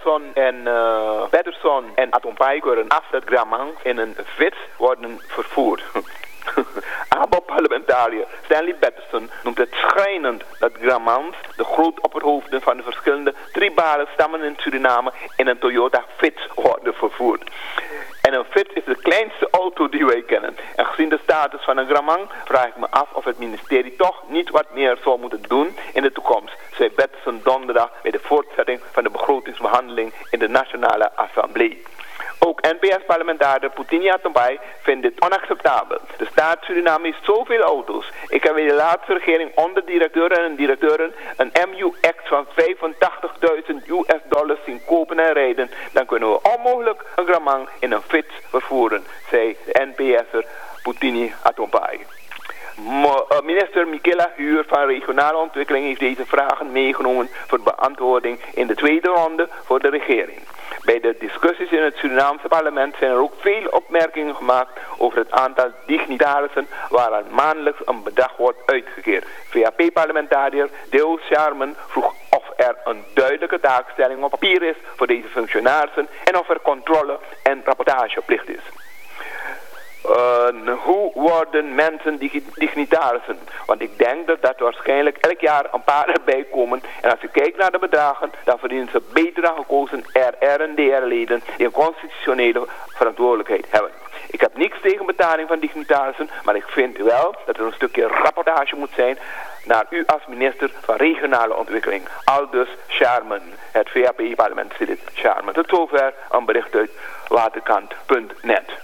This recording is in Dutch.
Patterson en Atompai keuren af dat Gramang in een vis worden vervoerd. ABO-parlementariër Stanley Patterson noemt het schrijnend dat Gramans, de grootopperhoofden van de verschillende tribale stammen in Suriname, in een Toyota Fit worden vervoerd. En een Fit is de kleinste auto die wij kennen. En gezien de status van een Gramang vraag ik me af of het ministerie toch niet wat meer zou moeten doen in de toekomst, zei Patterson donderdag bij de voortzetting van de begrotingsbehandeling in de Nationale Assemblée. Ook NPS-parlementariër Putin Atompai vindt dit onacceptabel. De staat Suriname heeft zoveel auto's. Ik heb bij de laatste regering onderdirecteuren en directeuren een MU-X van $85.000 zien kopen en rijden. Dan kunnen we onmogelijk een Gramang in een fiets vervoeren, zei de NPS'er Putin Atompai. Minister Michela Huur van Regionale Ontwikkeling heeft deze vragen meegenomen voor beantwoording in de tweede ronde voor de regering. Bij de discussies in het Surinaamse parlement zijn er ook veel opmerkingen gemaakt over het aantal dignitarissen waaraan maandelijks een bedrag wordt uitgekeerd. VAP-parlementariër Deo Sharman vroeg of er een duidelijke taakstelling op papier is voor deze functionarissen en of er controle en rapportageplicht is. Hoe worden mensen dignitarissen? Want ik denk dat waarschijnlijk elk jaar een paar erbij komen. En als je kijkt naar de bedragen, dan verdienen ze beter dan gekozen RR en DR-leden die een constitutionele verantwoordelijkheid hebben. Ik heb niks tegen betaling van dignitarissen, maar ik vind wel dat er een stukje rapportage moet zijn naar u als minister van Regionale Ontwikkeling. Aldus Sharman, het VAP-parlementslid Sharman. Tot zover een bericht uit waterkant.net.